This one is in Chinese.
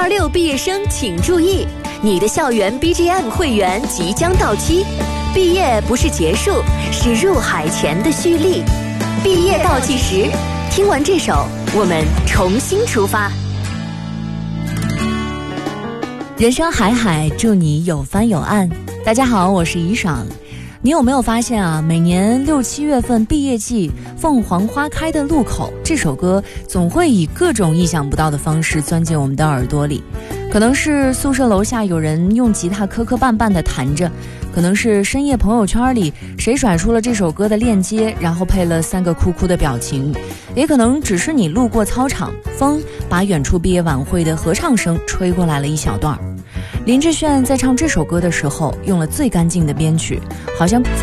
2026毕业生请注意，你的校园 BGM 会员即将到期。毕业不是结束，是入海前的蓄力。毕业倒计时，听完这首，我们重新出发。人生海海，祝你有帆有岸。大家好，我是怡爽。你有没有发现啊，每年6、7月份毕业季，凤凰花开的路口，这首歌总会以各种意想不到的方式钻进我们的耳朵里。可能是宿舍楼下有人用吉他磕磕绊绊地弹着，可能是深夜朋友圈里谁甩出了这首歌的链接，然后配了3个哭哭的表情，也可能只是你路过操场，风把远处毕业晚会的合唱声吹过来了一小段。林志炫在唱这首歌的时候用了最干净的编曲，好像